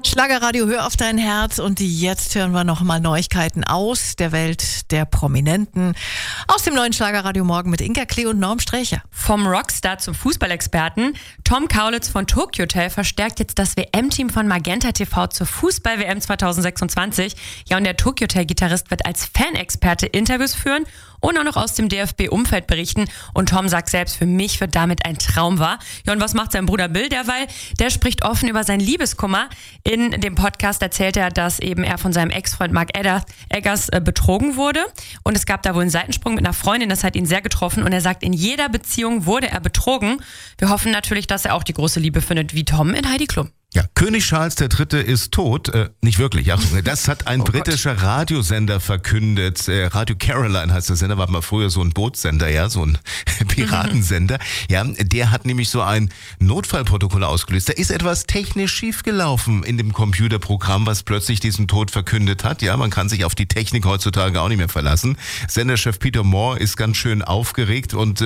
Schlagerradio, hör auf dein Herz. Und jetzt hören wir nochmal Neuigkeiten aus der Welt der Prominenten. Aus dem neuen Schlagerradio Morgen mit Inka Klee und Norm Strächer. Vom Rockstar zum Fußballexperten. Tom Kaulitz von Tokyo Hotel verstärkt jetzt das WM-Team von Magenta TV zur Fußball-WM 2026. Ja, und der Tokyo Hotel-Gitarrist wird als Fanexperte Interviews führen und auch noch aus dem DFB-Umfeld berichten. Und Tom sagt selbst, für mich wird damit ein Traum wahr. Ja, und was macht sein Bruder Bill derweil? Der spricht offen über seinen Liebeskummer. In dem Podcast erzählt er, dass eben er von seinem Ex-Freund Mark Eggers betrogen wurde. Und es gab da wohl einen Seitensprung mit einer Freundin, das hat ihn sehr getroffen. Und er sagt, in jeder Beziehung wurde er betrogen. Wir hoffen natürlich, dass er auch die große Liebe findet, wie Tom in Heidi Klum. Ja, König Charles III. Ist tot. Nicht wirklich, Achtung, das hat ein britischer Radiosender verkündet. Radio Caroline heißt der Sender, war mal früher so ein Bootssender, ja, so ein Piratensender. Ja, der hat nämlich so ein Notfallprotokoll ausgelöst. Da ist etwas technisch schiefgelaufen in dem Computerprogramm, was plötzlich diesen Tod verkündet hat. Ja, man kann sich auf die Technik heutzutage auch nicht mehr verlassen. Senderchef Peter Moore ist ganz schön aufgeregt und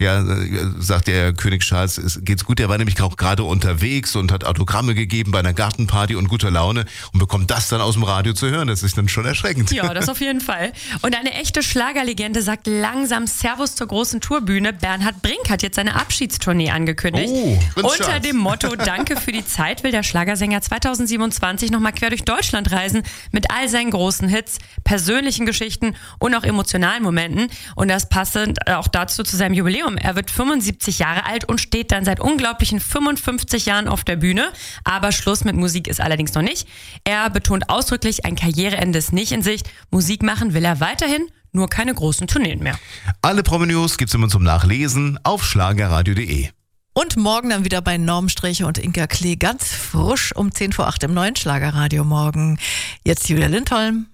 sagt der König Charles, es geht's gut. Er war nämlich auch gerade unterwegs und hat Autogramme gegeben bei einer Gartenparty und guter Laune und bekommt das dann aus dem Radio zu hören. Das ist dann schon erschreckend. Ja, das auf jeden Fall. Und eine echte Schlagerlegende sagt langsam Servus zur großen Tourbühne. Bernhard Brink hat jetzt seine Abschiedstournee angekündigt. Unter dem Motto Danke für die Zeit will der Schlagersänger 2027 nochmal quer durch Deutschland reisen mit all seinen großen Hits, persönlichen Geschichten und auch emotionalen Momenten. Und das passend auch dazu zu seinem Jubiläum. Er wird 75 Jahre alt und steht dann seit unglaublichen 55 Jahren auf der Bühne. Aber Schluss mit Musik ist allerdings noch nicht. Er betont ausdrücklich, ein Karriereende ist nicht in Sicht. Musik machen will er weiterhin, nur keine großen Tourneen mehr. Alle Promi-News gibt's immer zum Nachlesen auf schlagerradio.de. Und morgen dann wieder bei Norm Strächer und Inka Klee ganz frisch um 7:50 im neuen Schlagerradio Morgen. Jetzt Julia Lindholm.